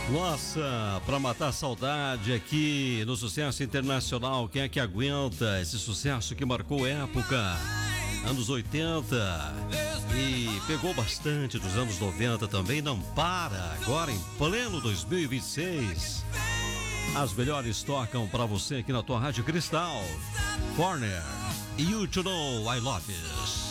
Nossa, pra matar a saudade aqui no Sucesso Internacional, quem é que aguenta esse sucesso que marcou época? Anos 80 e pegou bastante dos anos 90 também, não para, agora em pleno 2026. As melhores tocam pra você aqui na tua Rádio Cristal. Corner, You To Know I Love This.